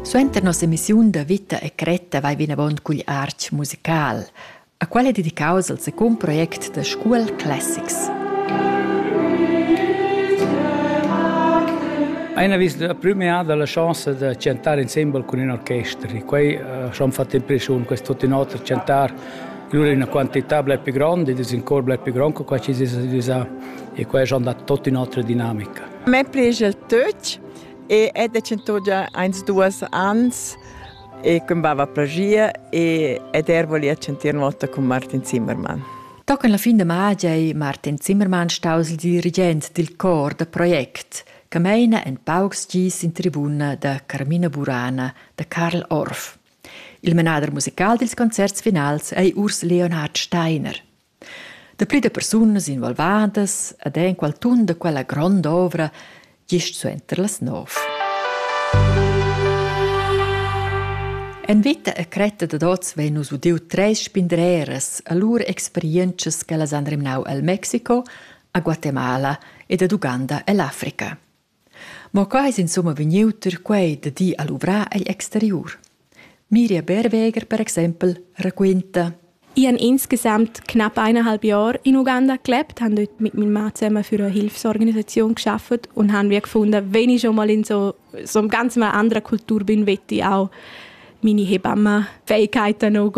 Suenter nos emissiun da Vita e Cretta vai vinavon cugl arch musical, a qual è dedicaus al secund project da School Classics. Una vez la prima la chance di cantare insieme con un'orchestra. E qui ci ha fatto impressione questo tutti nostri cantare. Lui una quantità più grande, un coro più grande, qua ci e qui ci ha dato tutta un'altra dinamica. A me piace il touch e è cantato già 1-2 anni e che mi va piacere e volevo cantare una volta con Martin Zimmermann. Toccano la fine di maggio e Martin Zimmermann staus il dirigente del coro del progetto. Cameina en paucs gis in tribuna da Carmina Burana, da Karl Orff. Il menader musical dels concerts finals è Urs Leonhard Steiner. Da pli de persunas involvadas ed è in qualtun de quella grande ovra gist suenter las 9. En Vita e Cretta da dots venus udiu 3 spindreras a lur experiences che las andrimnau al Mexico, a Guatemala ed ad Uganda e l'Africa. Ma quais insomma vegniuter quei da di all'uvra agli exterior. Mirja Berweger, per exempel, racconta: Ich habe insgesamt knapp 1,5 Jahre in Uganda gelebt, habe dort mit meinem Mann zusammen für eine Hilfsorganisation gearbeitet und habe gefunden, wenn ich schon mal in so ganz einer anderen Kultur bin, möchte ich auch meine Hebammenfähigkeiten noch